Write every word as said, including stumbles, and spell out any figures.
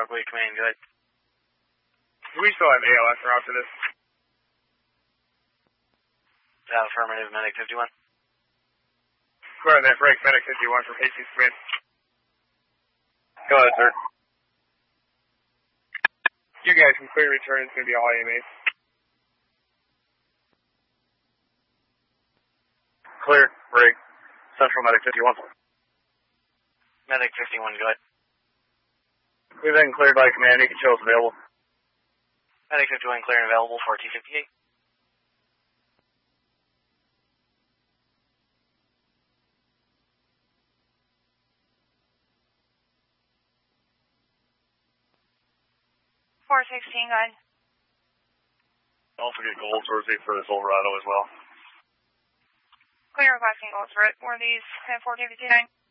Rockaway Command, go ahead. We still have A L S route to this. Uh, affirmative, Medic fifty-one. Clear on that break, Medic fifty-one for Hastings Command. Go ahead, sir. You guys can clear return, it's going to be all A M As. Clear, break. Central Medic fifty-one. Medic fifty-one, go ahead. We've been cleared by command, you can show us available. Medic fifty-one, clear and available for T fifty-eight. four sixteen, go ahead. Don't forget Goldsworthy for the Silverado as well. Clear requesting Goldsworth. Were these at four fifty-nine?